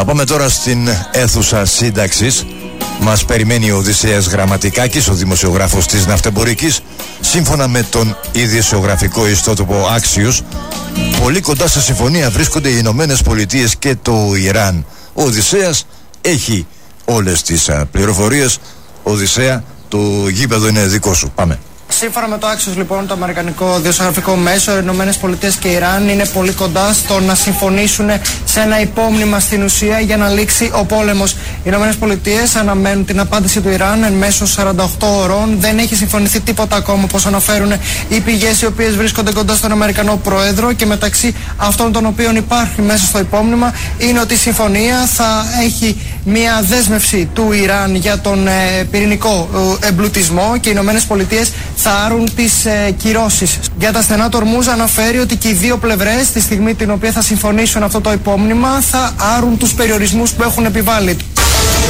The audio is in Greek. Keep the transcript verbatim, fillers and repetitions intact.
Να πάμε τώρα στην αίθουσα σύνταξης. Μας περιμένει ο Οδυσσέας Γραμματικάκης, ο δημοσιογράφος της Ναυτεμπορικής. Σύμφωνα με τον ειδησιογραφικό ιστότοπο Axios, πολύ κοντά σε συμφωνία βρίσκονται οι Ηνωμένες Πολιτείες και το Ιράν. Ο Οδυσσέας έχει όλες τις πληροφορίες. Οδυσσέα, το γήπεδο είναι δικό σου. Πάμε. Σύμφωνα με το Axios, λοιπόν, το αμερικανικό δημοσιογραφικό μέσο, οι Ηνωμένες Πολιτείες και Ιράν είναι πολύ κοντά στο να συμφωνήσουν σε ένα υπόμνημα στην ουσία για να λήξει ο πόλεμος. Οι Ηνωμένες Πολιτείες αναμένουν την απάντηση του Ιράν εν μέσω σαράντα οκτώ ωρών. Δεν έχει συμφωνηθεί τίποτα ακόμα, όπως αναφέρουν οι πηγές οι οποίες βρίσκονται κοντά στον Αμερικανό Πρόεδρο, και μεταξύ αυτών των οποίων υπάρχει μέσα στο υπόμνημα είναι ότι η συμφωνία θα έχει μια δέσμευση του Ιράν για τον ε, πυρηνικό ε, εμπλουτισμό, και οι Ηνωμένες Πολιτείες θα άρουν τις ε, κυρώσεις. Για τα στενά του Ορμούζ αναφέρει ότι και οι δύο πλευρές, τη στιγμή την οποία θα συμφωνήσουν αυτό το υπόμνημα, θα άρουν τους περιορισμούς που έχουν επιβάλει.